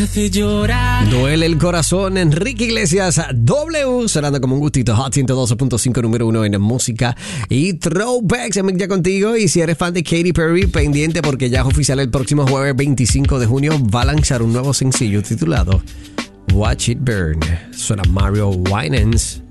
Duele el corazón, Enrique Iglesias, W, sonando como un gustito. Hot 112.5, número 1 en música y throwbacks. Ya contigo, y si eres fan de Katy Perry, pendiente porque ya es oficial, el próximo jueves 25 de junio va a lanzar un nuevo sencillo titulado Watch It Burn. Suena Mario Winans.